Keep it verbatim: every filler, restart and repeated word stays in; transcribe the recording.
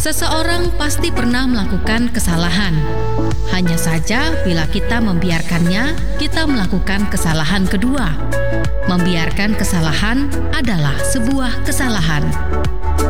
Seseorang pasti pernah melakukan kesalahan. Hanya saja bila kita membiarkannya, kita melakukan kesalahan kedua. Membiarkan kesalahan adalah sebuah kesalahan.